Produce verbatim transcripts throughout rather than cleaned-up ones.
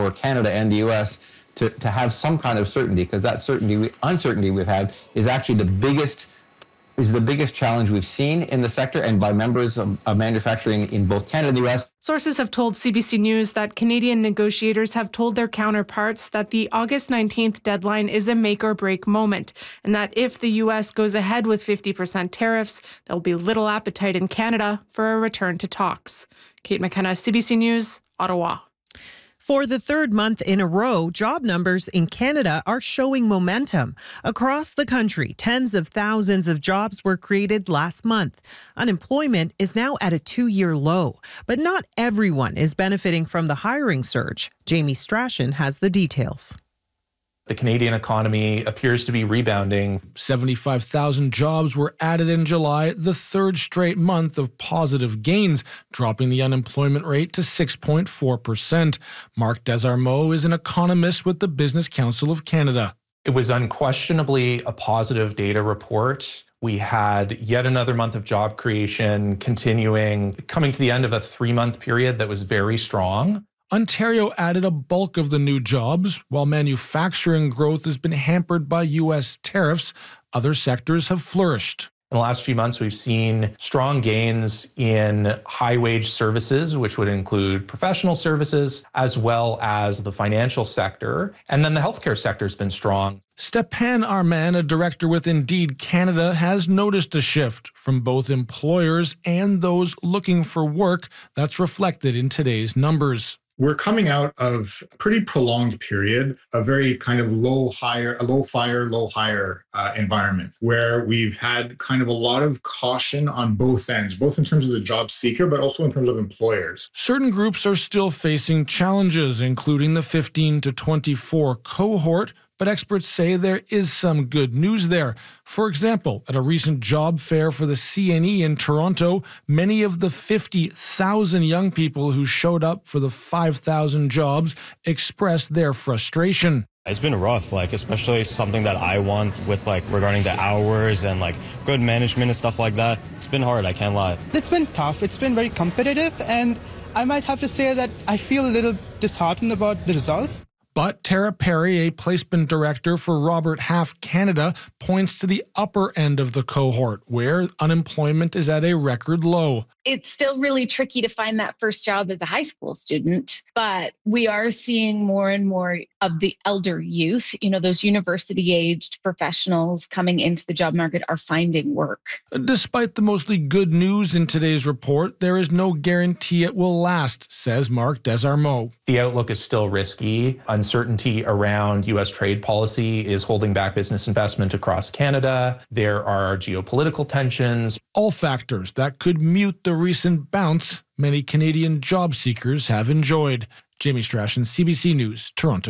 for Canada and the U S to, to have some kind of certainty, because that certainty, we, uncertainty we've had is actually the biggest is the biggest challenge we've seen in the sector and by members of, of manufacturing in both Canada and the U S. Sources have told C B C News that Canadian negotiators have told their counterparts that the August nineteenth deadline is a make or break moment, and that if the U S goes ahead with fifty percent tariffs, there'll be little appetite in Canada for a return to talks. Kate McKenna, C B C News, Ottawa. For the third month in a row, job numbers in Canada are showing momentum. Across the country, tens of thousands of jobs were created last month. Unemployment is now at a two-year low, but not everyone is benefiting from the hiring surge. Jamie Strachan has the details. The Canadian economy appears to be rebounding. seventy-five thousand jobs were added in July, the third straight month of positive gains, dropping the unemployment rate to six point four percent. Mark Desarmeaux is an economist with the Business Council of Canada. It was unquestionably a positive data report. We had yet another month of job creation continuing, coming to the end of a three-month period that was very strong. Ontario added a bulk of the new jobs. While manufacturing growth has been hampered by U S tariffs, other sectors have flourished. In the last few months, we've seen strong gains in high-wage services, which would include professional services, as well as the financial sector. And then the healthcare sector has been strong. Stepan Arman, a director with Indeed Canada, has noticed a shift from both employers and those looking for work that's reflected in today's numbers. We're coming out of a pretty prolonged period, a very kind of low hire, a low fire, low hire uh, environment where we've had kind of a lot of caution on both ends, both in terms of the job seeker, but also in terms of employers. Certain groups are still facing challenges, including the fifteen to twenty-four cohort, but experts say there is some good news there. For example, at a recent job fair for the C N E in Toronto, many of the fifty thousand young people who showed up for the five thousand jobs expressed their frustration. It's been rough, like especially something that I want with like regarding the hours and like good management and stuff like that. It's been hard, I can't lie. It's been tough. It's been very competitive, and I might have to say that I feel a little disheartened about the results. But Tara Perry, a placement director for Robert Half Canada, points to the upper end of the cohort, where unemployment is at a record low. It's still really tricky to find that first job as a high school student, but we are seeing more and more of the elder youth, you know, those university-aged professionals coming into the job market are finding work. Despite the mostly good news in today's report, there is no guarantee it will last, says Mark Desarmeaux. The outlook is still risky. Uncertainty around U S trade policy is holding back business investment across Canada. There are geopolitical tensions. All factors that could mute the recent bounce many Canadian job seekers have enjoyed. Jamie Strachan, C B C News, Toronto.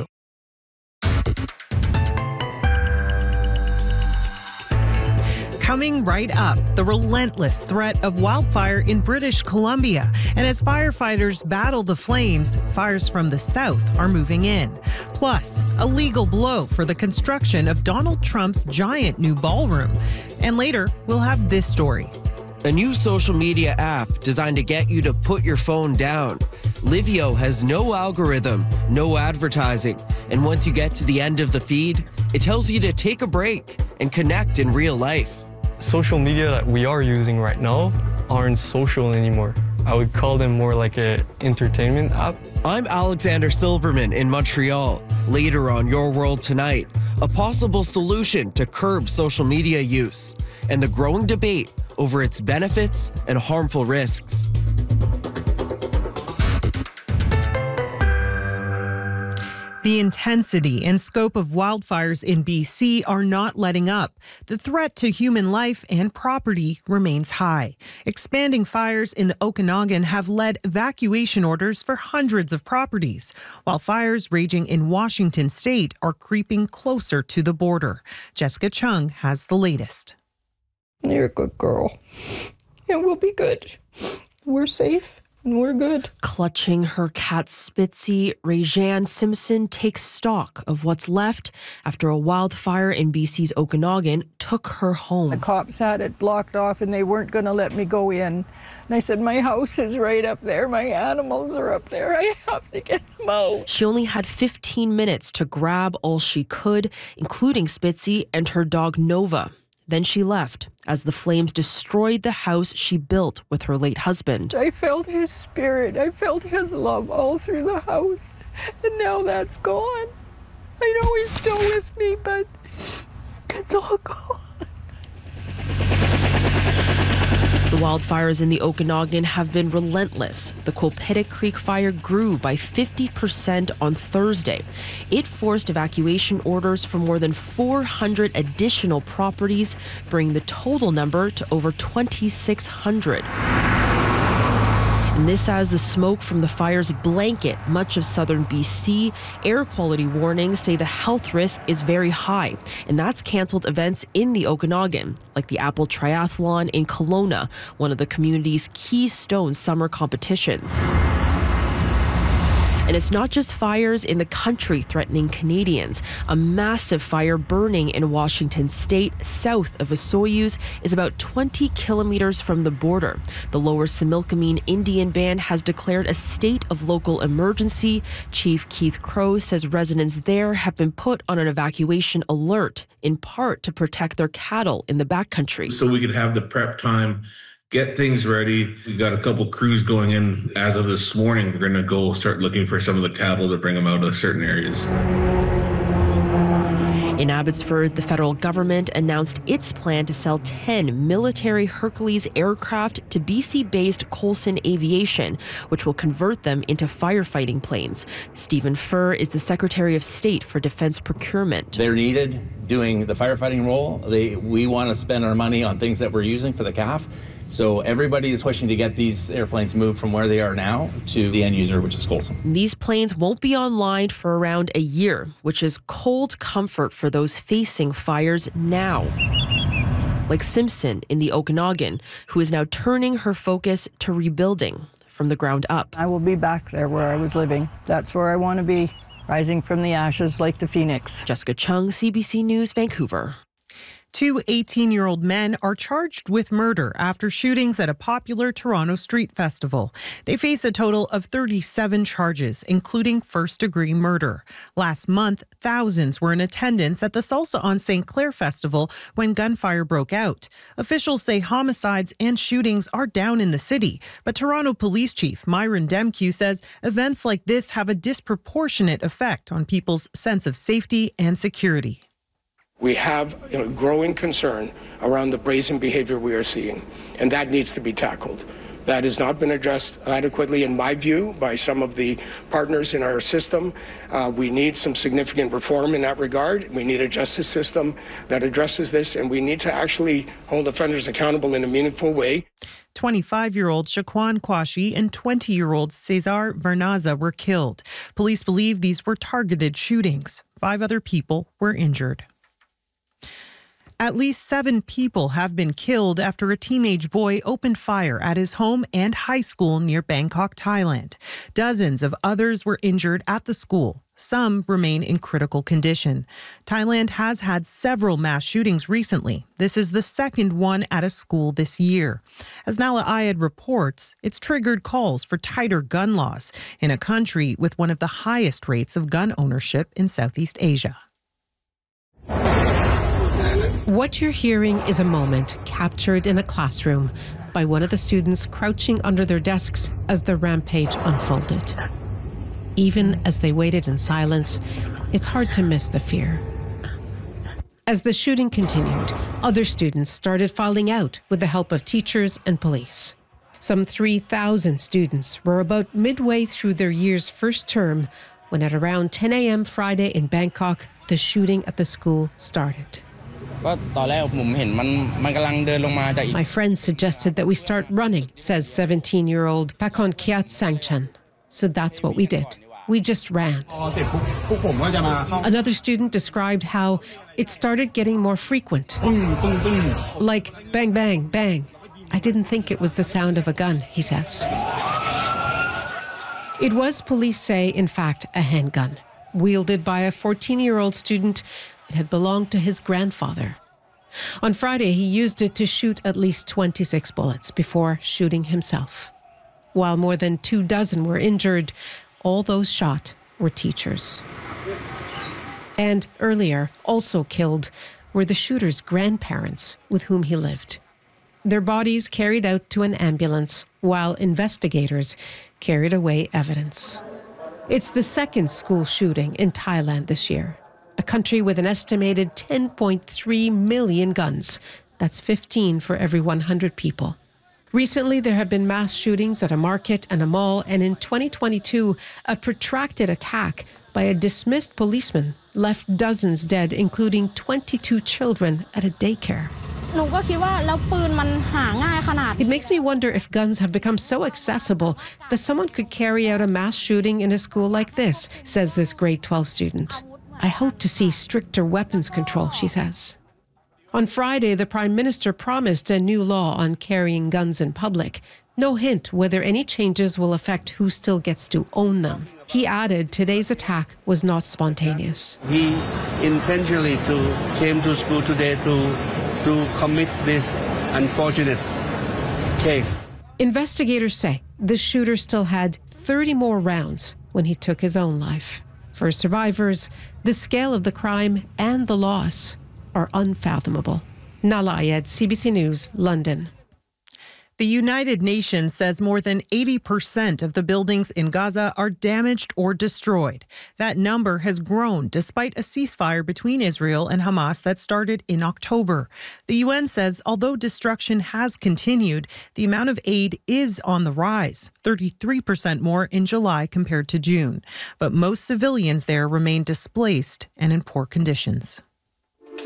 Coming right up, the relentless threat of wildfire in British Columbia. And as firefighters battle the flames, fires from the south are moving in. Plus, a legal blow for the construction of Donald Trump's giant new ballroom. And later, we'll have this story. A new social media app designed to get you to put your phone down. Livio has no algorithm, no advertising, and once you get to the end of the feed, it tells you to take a break and connect in real life. Social media that we are using right now aren't social anymore. I would call them more like an entertainment app. I'm Alexander Silverman in Montreal. Later on Your World Tonight, a possible solution to curb social media use and the growing debate over its benefits and harmful risks. The intensity and scope of wildfires in B C are not letting up. The threat to human life and property remains high. Expanding fires in the Okanagan have led evacuation orders for hundreds of properties, while fires raging in Washington state are creeping closer to the border. Jessica Chung has the latest. You're a good girl. It will be good. We're safe. We're good. Clutching her cat Spitzy, Rayjan Simpson takes stock of what's left after a wildfire in B C's Okanagan took her home. The cops had it blocked off and they weren't going to let me go in. And I said, my house is right up there. My animals are up there. I have to get them out. She only had fifteen minutes to grab all she could, including Spitzy and her dog Nova. Then she left as the flames destroyed the house she built with her late husband. I felt his spirit. I felt his love all through the house. And now that's gone. I know he's still with me, but it's all gone. The wildfires in the Okanagan have been relentless. The Quilpitick Creek fire grew by fifty percent on Thursday. It forced evacuation orders for more than four hundred additional properties, bringing the total number to over twenty-six hundred. And this as the smoke from the fires blanket much of southern B C. Air quality warnings say the health risk is very high, and that's canceled events in the Okanagan, like the Apple Triathlon in Kelowna, one of the community's keystone summer competitions. And it's not just fires in the country threatening Canadians. A massive fire burning in Washington state, south of Osoyoos, is about twenty kilometers from the border. The Lower Similkameen Indian Band has declared a state of local emergency. Chief Keith Crow says residents there have been put on an evacuation alert, in part to protect their cattle in the backcountry. So we could have the prep time, get things ready. We got a couple crews going in. As of this morning, we're going to go start looking for some of the cattle to bring them out of certain areas. In Abbotsford, the federal government announced its plan to sell ten military Hercules aircraft to B C-based Coulson Aviation, which will convert them into firefighting planes. Stephen Furr is the Secretary of State for Defense Procurement. They're needed doing the firefighting role. They, we want to spend our money on things that we're using for the C A F. So everybody is pushing to get these airplanes moved from where they are now to the end user, which is Coulson. These planes won't be online for around a year, which is cold comfort for those facing fires now. Like Simpson in the Okanagan, who is now turning her focus to rebuilding from the ground up. I will be back there where I was living. That's where I want to be, rising from the ashes like the phoenix. Jessica Chung, C B C News, Vancouver. Two eighteen-year-old men are charged with murder after shootings at a popular Toronto street festival. They face a total of thirty-seven charges, including first-degree murder. Last month, thousands were in attendance at the Salsa on Saint Clair Festival when gunfire broke out. Officials say homicides and shootings are down in the city, but Toronto Police Chief Myron Demkew says events like this have a disproportionate effect on people's sense of safety and security. We have a growing concern around the brazen behavior we are seeing, and that needs to be tackled. That has not been addressed adequately, in my view, by some of the partners in our system. Uh, we need some significant reform in that regard. We need a justice system that addresses this, and we need to actually hold offenders accountable in a meaningful way. twenty-five-year-old Shaquan Kwashi and twenty-year-old Cesar Vernaza were killed. Police believe these were targeted shootings. Five other people were injured. At least seven people have been killed after a teenage boy opened fire at his home and high school near Bangkok, Thailand. Dozens of others were injured at the school. Some remain in critical condition. Thailand has had several mass shootings recently. This is the second one at a school this year. As Nala Ayed reports, it's triggered calls for tighter gun laws in a country with one of the highest rates of gun ownership in Southeast Asia. What you're hearing is a moment captured in a classroom by one of the students crouching under their desks as the rampage unfolded. Even as they waited in silence, it's hard to miss the fear. As the shooting continued, other students started filing out with the help of teachers and police. Some three thousand students were about midway through their year's first term when at around ten a.m. Friday in Bangkok, the shooting at the school started. My friend suggested that we start running, says seventeen-year-old Pakon Kiat Sangchan. So that's what we did. We just ran. Another student described how it started getting more frequent. Like bang, bang, bang. I didn't think it was the sound of a gun, he says. It was, police say, in fact, a handgun. Wielded by a fourteen-year-old student, it had belonged to his grandfather. On Friday, he used it to shoot at least twenty-six bullets before shooting himself. While more than two dozen were injured, all those shot were teachers. And earlier, also killed, were the shooter's grandparents with whom he lived. Their bodies carried out to an ambulance while investigators carried away evidence. It's the second school shooting in Thailand this year, a country with an estimated ten point three million guns. That's fifteen for every one hundred people. Recently, there have been mass shootings at a market and a mall, and in twenty twenty-two, a protracted attack by a dismissed policeman left dozens dead, including twenty-two children at a daycare. It makes me wonder if guns have become so accessible that someone could carry out a mass shooting in a school like this, says this grade twelve student. I hope to see stricter weapons control, she says. On Friday, the Prime Minister promised a new law on carrying guns in public. No hint whether any changes will affect who still gets to own them. He added today's attack was not spontaneous. He intentionally to, came to school today to, to commit this unfortunate case. Investigators say the shooter still had thirty more rounds when he took his own life. For survivors, the scale of the crime and the loss are unfathomable. Nala Ayed, C B C News, London. The United Nations says more than eighty percent of the buildings in Gaza are damaged or destroyed. That number has grown despite a ceasefire between Israel and Hamas that started in October. The U N says although destruction has continued, the amount of aid is on the rise, thirty-three percent more in July compared to June. But most civilians there remain displaced and in poor conditions.